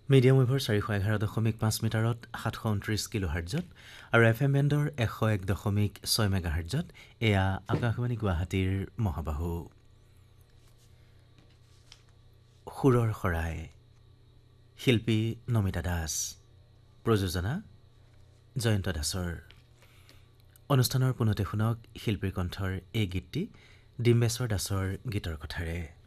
Medium ৱেভৰ 411.5 মিটাৰত 729 কিলোহাৰ্টজত আৰু FM বেণ্ডৰ 101.6 মেগাহাৰ্টজত এয়া আকাশবাণী গুৱাহাটীৰ মহাবাহু। সুৰৰ শৰাই, শিল্পী নমিতা দাস, প্ৰযোজনা জয়ন্ত দাসৰ। অনুষ্ঠানৰ পোনতে শুনক শিল্পীৰ কণ্ঠৰ এই গীতটি ডিম্বেশ্বৰ দাসৰ গীতৰ কথাৰে।